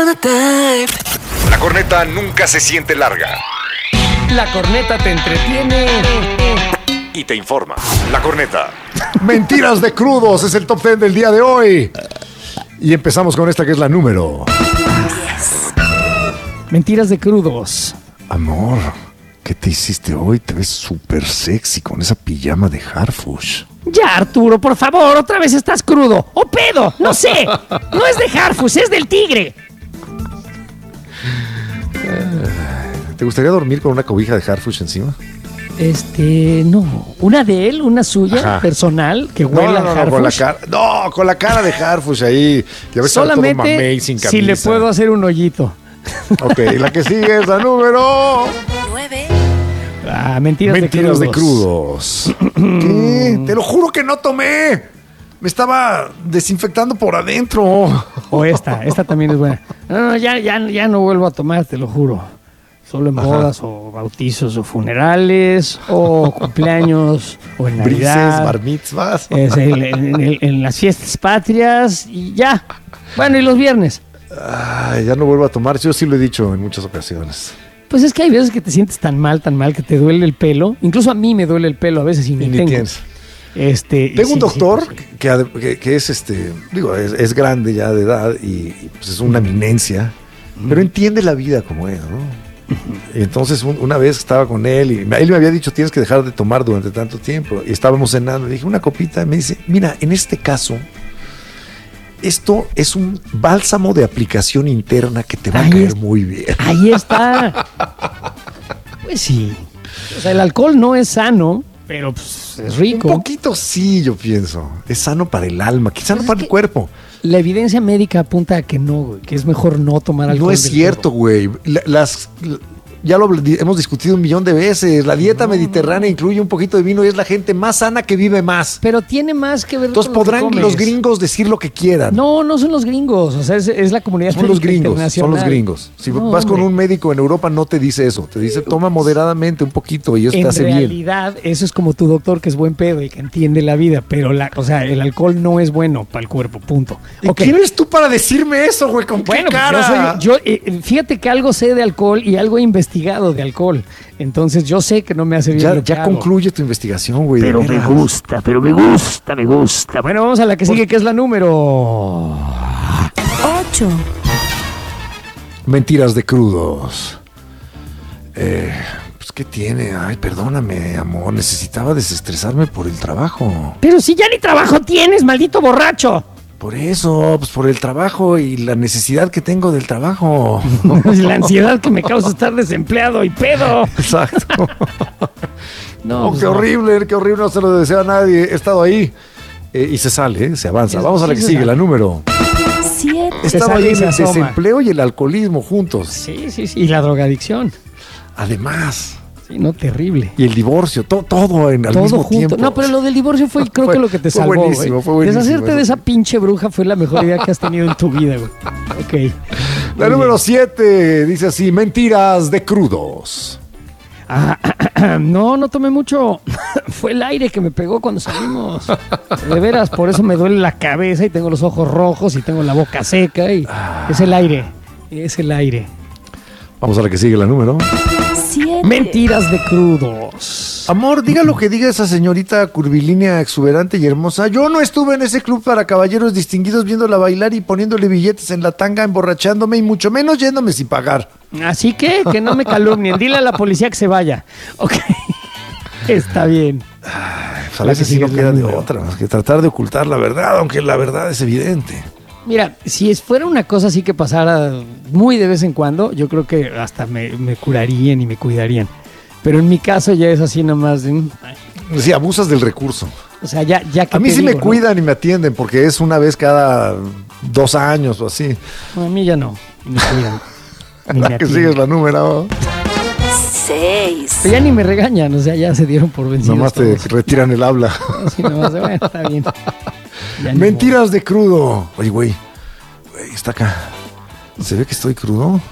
La corneta nunca se siente larga. La corneta te entretiene Y te informa. La corneta. Mentiras de crudos es el top 10 del día de hoy. Y empezamos con esta que es la número. Mentiras de crudos. Amor, ¿qué te hiciste hoy? Te ves súper sexy con esa pijama de Harfush. Ya, Arturo, por favor, otra vez estás crudo. O pedo, no sé. No es de Harfush, es del tigre. ¿Te gustaría dormir con una cobija de Harfush encima? No. Una de él, una suya, Ajá. personal, que huela a Harfush. Con la cara de Harfush ahí. Ya ves, todo solamente mamey, sin camisa. si le puedo hacer un hoyito. Ok, la que sigue es la número 9. Mentiras de crudos. ¿Qué? Te lo juro que no tomé. Me estaba desinfectando por adentro. O esta también es buena. No, ya no vuelvo a tomar, te lo juro. Solo en bodas o bautizos o funerales o cumpleaños o en Brises, Navidad. bar mitzvahs. En las fiestas patrias y ya. Bueno, y los viernes. Ay, ya no vuelvo a tomar. Yo sí lo he dicho en muchas ocasiones. Pues es que hay veces que te sientes tan mal que te duele el pelo. Incluso a mí me duele el pelo a veces y ni tengo. Tienes. Tengo un doctor que es es grande ya de edad y pues es una eminencia, pero entiende la vida como es, ¿no? Y entonces una vez estaba con él y él me había dicho tienes que dejar de tomar durante tanto tiempo y estábamos cenando, le dije una copita, me dice, mira, en este caso esto es un bálsamo de aplicación interna que te va a caer muy bien. Ahí está. Pues sí. O sea, el alcohol no es sano, pero pues, es rico. Un poquito sí, yo pienso. Es sano para el alma, quizá sano para el cuerpo. La evidencia médica apunta a que no, güey, que es mejor no tomar alcohol. No es cierto, güey. Ya lo hemos discutido 1,000,000 de veces. La dieta mediterránea incluye un poquito de vino y es la gente más sana que vive más. Pero tiene más que ver Entonces con lo que podrán comes. los gringos decir lo que quieran. No son los gringos. O sea, es la comunidad Son los gringos, internacional. son los gringos. Si No, vas con hombre. un médico en Europa no te dice eso. Te dice toma moderadamente un poquito y eso te hace En bien. realidad, eso es como tu doctor que es buen pedo y que entiende la vida. Pero el alcohol no es bueno para el cuerpo, punto. ¿Y Ok. quién eres tú para decirme eso, güey? ¿Con Bueno, qué pues cara? fíjate que algo sé de alcohol y algo he investigado de alcohol. Entonces yo sé que no me hace bien. lo que Ya hago. concluye tu investigación, güey. Pero de me veras. gusta. Bueno, vamos a la que sigue, que es la número 8. Mentiras de crudos. Pues, ¿qué tiene? Ay, perdóname, amor. Necesitaba desestresarme por el trabajo. Pero si ya ni trabajo tienes, maldito borracho. Por eso, pues por el trabajo y la necesidad que tengo del trabajo. La ansiedad que me causa estar desempleado y pedo. Exacto. No, pues qué no. horrible, no se lo desea a nadie. He estado ahí. Y se sale, se avanza. Vamos a la que Sí, sigue, se la sale. número. 7. Estaba sale ahí y se el asoma. desempleo y el alcoholismo juntos. Sí. Y la drogadicción. Además. Sí, no, terrible. Y el divorcio, todo al Todo mismo junto. tiempo. No, pero lo del divorcio fue creo Fue- que lo que te fue salvó, buenísimo, güey. fue buenísimo Deshacerte eso. de esa pinche bruja fue la mejor idea que has tenido en tu vida, güey. Ok. La Muy número bien. 7 dice así, mentiras de crudos. No tomé mucho. Fue el aire que me pegó cuando salimos. De veras, por eso me duele la cabeza y tengo los ojos rojos y tengo la boca seca y es el aire. Es el aire. Vamos a la que sigue, la número. 7. Mentiras de crudos. Amor, diga lo que diga esa señorita curvilínea, exuberante y hermosa. Yo no estuve en ese club para caballeros distinguidos viéndola bailar y poniéndole billetes en la tanga, emborrachándome y mucho menos yéndome sin pagar. Así que no me calumnien. Dile a la policía que se vaya. Ok. Está bien. Pues a veces sí no queda de otra, más que tratar de ocultar la verdad, aunque la verdad es evidente. Mira, si fuera una cosa así que pasara muy de vez en cuando, yo creo que hasta me curarían y me cuidarían. Pero en mi caso ya es así nomás. Sí, abusas del recurso. O sea, ya que A mí te sí me digo, ¿no? cuidan y me atienden porque es una vez cada 2 años o así. No, a mí ya no. Ni me cuidan. Ni me La que atienden. sigue es la número. 6. Pero ya ni me regañan, o sea, ya se dieron por vencidos. Nomás te todos. retiran el habla. Sí, nomás, bueno, está bien. Ya ni Mentiras de crudo. Oye, güey, está acá. ¿Se ve que estoy crudo? modo.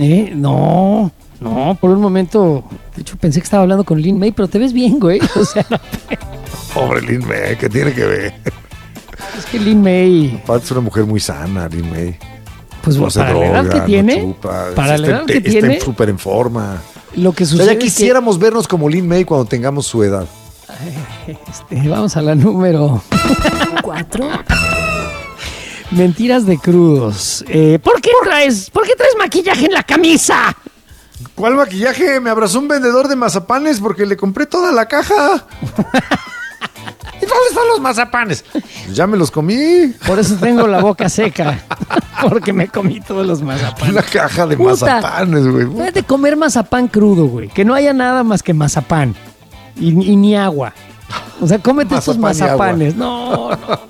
No, por un momento, de hecho pensé que estaba hablando con Lin May, pero te ves bien, güey. O sea, Pobre Lin May, ¿qué tiene que ver? es que Lin May, Aparte es una mujer muy sana, Lin May. Pues no se para la edad droga, que no tiene, chupa, para la edad que tiene, está súper en forma. lo que O sea, sucede ya es que quisiéramos vernos como Lin May cuando tengamos su edad. vamos a la número 4, mentiras de crudos. ¿Por qué traes maquillaje en la camisa? ¿Cuál maquillaje? Me abrazó un vendedor de mazapanes porque le compré toda la caja. ¿Y dónde están los mazapanes? Pues ya me los comí. Por eso tengo la boca seca, porque me comí todos los mazapanes. Una caja de Puta. mazapanes, güey. Debes de comer mazapán crudo, güey. Que no haya nada más que mazapán. Y ni agua. O sea, cómete estos Mazapán y mazapanes. No.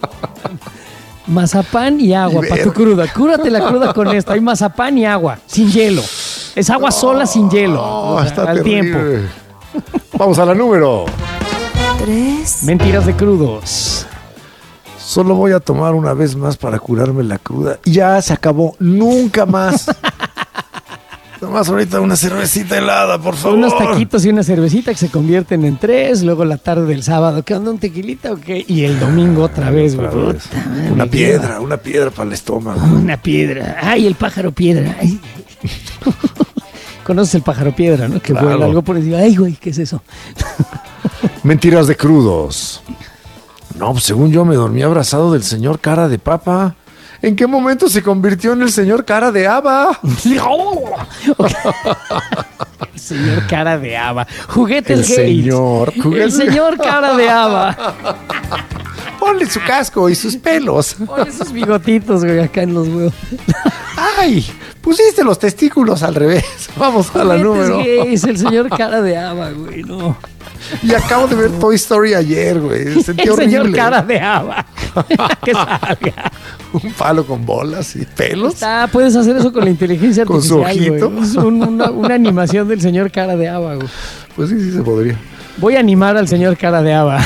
Mazapán y agua Y para tu ver- cruda. Cúrate la cruda con esto. Hay mazapán y agua, sin hielo. Es agua sola sin hielo. No, O sea, está al terrible. tiempo. Vamos a la número. 3, Mentiras de crudos. Solo voy a tomar una vez más para curarme la cruda. Y ya se acabó. Nunca más. Nomás ahorita una cervecita helada, por favor. Unos taquitos y una cervecita que se convierten en 3. Luego la tarde del sábado. ¿Qué onda? ¿Un tequilita o qué? Y el domingo otra vez, güey. Otra vez. Puta madre, Una piedra para el estómago. Una piedra. Ay, el pájaro piedra. Ay. Conoces el pájaro piedra, ¿no? Que Claro. vuela algo por encima. Ay, güey, ¿qué es eso? Mentiras de crudos. No, pues según yo me dormí abrazado del señor cara de papa. ¿En qué momento se convirtió en el señor cara de haba? Ok. El señor cara de haba. Juguetes El Gates. señor. El señor cara de haba. Ponle su casco y sus pelos. Pon esos bigotitos, güey, acá en los huevos. ¡Ay! Pusiste los testículos al revés. Vamos a la número. Es el señor cara de haba, güey, no. Y acabo de ver Toy Story ayer, güey. Sentí El horrible. señor cara de haba. Que salga. Un palo con bolas y pelos. Puedes hacer eso con la inteligencia Con su artificial, güey. ojito. Es una animación del señor cara de haba, güey. Pues sí, sí se podría. Voy a animar al señor cara de haba.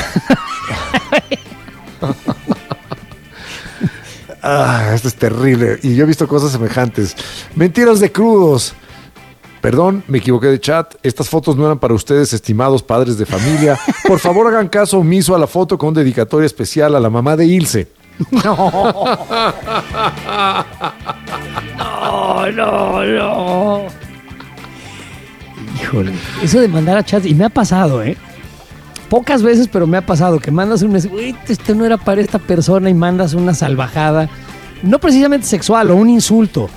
Ah, esto es terrible. Y yo he visto cosas semejantes. Mentiras de crudos. Perdón, me equivoqué de chat. Estas fotos no eran para ustedes, estimados padres de familia. Por favor, hagan caso omiso a la foto con dedicatoria especial a la mamá de Ilse. No. Híjole. Eso de mandar a chats, y me ha pasado, ¿eh? Pocas veces, pero me ha pasado que mandas un mensaje, uy, esto no era para esta persona, y mandas una salvajada, no precisamente sexual, o un insulto.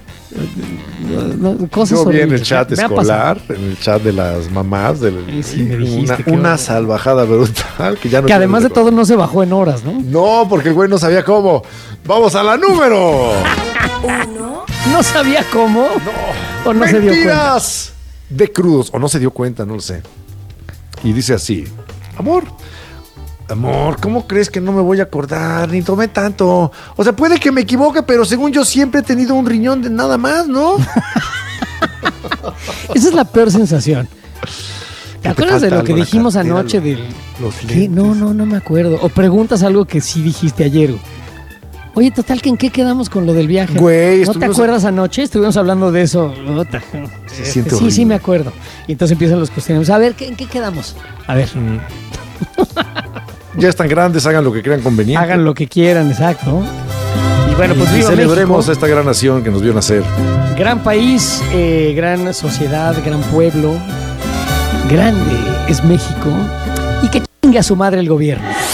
Cosas Yo vi en el horribles. chat Me ha pasado. escolar, en el chat de las mamás, Sí, me dijiste que una iba a- salvajada brutal. Que, ya no Que además de quiero todo no se bajó en horas, ¿no? No, porque el güey no sabía cómo. Vamos a la número. 1, No sabía cómo. O no se dio cuenta. Mentiras de crudos. O no se dio cuenta, no lo sé. Y dice así: amor, ¿cómo crees que no me voy a acordar? Ni tomé tanto. O sea, puede que me equivoque, pero según yo siempre he tenido un riñón de nada más, ¿no? Esa es la peor sensación. ¿Te acuerdas de falta lo que algo en la dijimos cartera, anoche los- del... los ¿Qué? lentes. No me acuerdo. O preguntas algo que sí dijiste ayer. Oye, total, que ¿en qué quedamos con lo del viaje? Güey, ¿No te estuvimos- acuerdas anoche? Estuvimos hablando de eso. Puta. siente Sí, sí horrible. me acuerdo. Y entonces empiezan los cuestionamientos. A ver, ¿en qué quedamos? A ver, Ya están grandes, hagan lo que crean conveniente. hagan lo que quieran, exacto. Y bueno, pues y viva celebremos México. a esta gran nación que nos vio nacer. Gran país, gran sociedad, gran pueblo. Grande es México. Y que chingue a su madre el gobierno.